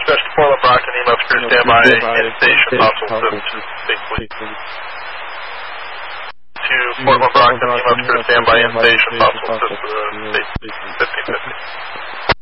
dispatch to Portland Brockton, EMS crew standby in station, possible assistance, big fleet. To Portland Brockton, EMS crew standby in station, possible assistance, 1550.